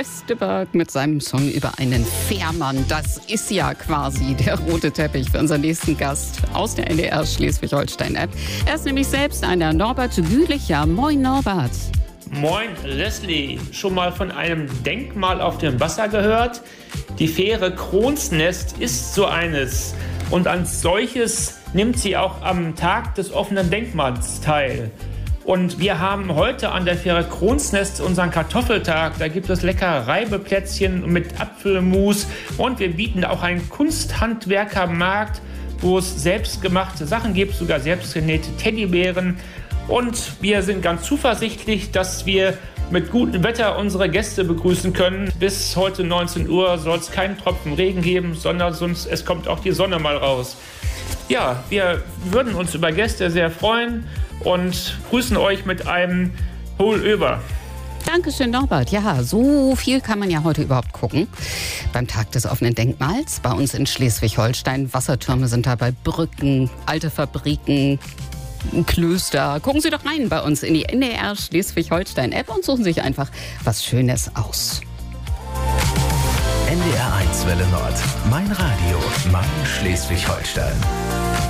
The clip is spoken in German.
Westerberg mit seinem Song über einen Fährmann. Das ist ja quasi der rote Teppich für unseren nächsten Gast aus der NDR Schleswig-Holstein-App. Er ist nämlich selbst einer Norbert Gülicher. Moin Norbert. Moin Leslie, schon mal von einem Denkmal auf dem Wasser gehört? Die Fähre Kronsnest ist so eines und als solches nimmt sie auch am Tag des offenen Denkmals teil. Und wir haben heute an der Fähre Kronsnest unseren Kartoffeltag. Da gibt es lecker Reibeplätzchen mit Apfelmus und wir bieten auch einen Kunsthandwerkermarkt, wo es selbstgemachte Sachen gibt, sogar selbstgenähte Teddybären. Und wir sind ganz zuversichtlich, dass wir mit gutem Wetter unsere Gäste begrüßen können. Bis heute 19 Uhr soll es keinen Tropfen Regen geben, sondern sonst es kommt auch die Sonne mal raus. Ja, wir würden uns über Gäste sehr freuen und grüßen euch mit einem Hohlöber. Dankeschön, Norbert. Ja, so viel kann man ja heute überhaupt gucken. Beim Tag des offenen Denkmals bei uns in Schleswig-Holstein. Wassertürme sind dabei, Brücken, alte Fabriken, Klöster. Gucken Sie doch rein bei uns in die NDR Schleswig-Holstein-App und suchen sich einfach was Schönes aus. NDR 1 Welle Nord. Mein Radio, mein Schleswig-Holstein.